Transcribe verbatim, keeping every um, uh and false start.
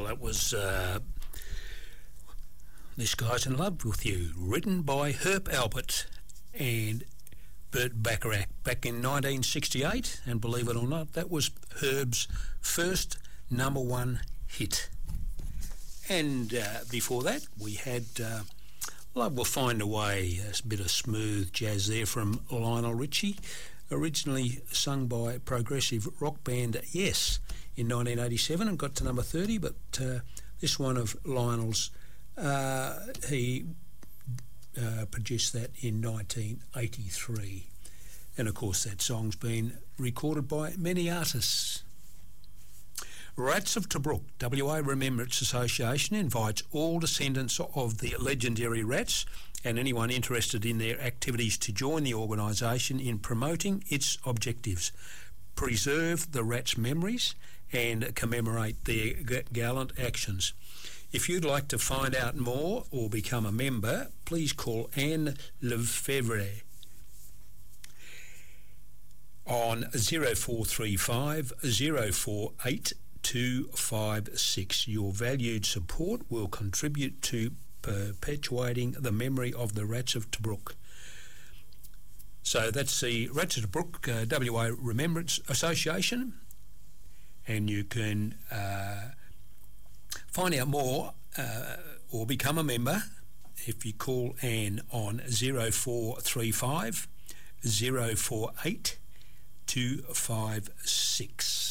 Well, that was uh, This Guy's in Love with You, written by Herb Alpert and Burt Bacharach back in nineteen sixty-eight, and believe it or not, that was Herb's first number one hit. And uh, before that, we had uh, Love Will Find a Way, a bit of smooth jazz there from Lionel Richie, originally sung by progressive rock band Yes in nineteen eighty-seven and got to number thirty, but uh, this one of Lionel's, uh, he uh, produced that in nineteen eighty-three. And of course that song's been recorded by many artists. Rats of Tobruk, W A Remembrance Association, invites all descendants of the legendary Rats and anyone interested in their activities to join the organisation in promoting its objectives, preserve the Rats' memories and commemorate their g- gallant actions. If you'd like to find out more or become a member, please call Anne Lefevre on zero four three five zero four eight two five six. Your valued support will contribute to perpetuating the memory of the Rats of Tobruk. So that's the Rats of Tobruk uh, W A Remembrance Association, and you can uh, find out more uh, or become a member if you call Anne on zero four three five zero four eight two five six.